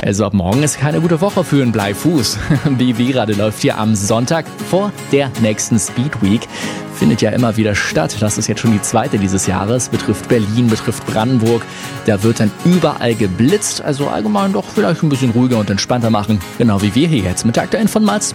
Also ab morgen ist keine gute Woche für einen Bleifuß. BB gerade läuft hier am Sonntag vor der nächsten Speed Week. Findet ja immer wieder statt. Das ist jetzt schon die zweite dieses Jahres. Betrifft Berlin, betrifft Brandenburg. Da wird dann überall geblitzt. Also allgemein doch vielleicht ein bisschen ruhiger und entspannter machen. Genau wie wir hier jetzt mit der Aktuellen von Malz.